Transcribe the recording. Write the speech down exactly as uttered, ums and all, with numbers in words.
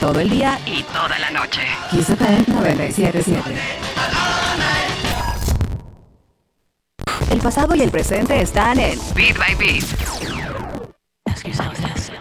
todo el día y toda la noche. Kiss F M noventa y siete punto siete. El pasado y el presente están en Beat by Beat. Ask yourself this.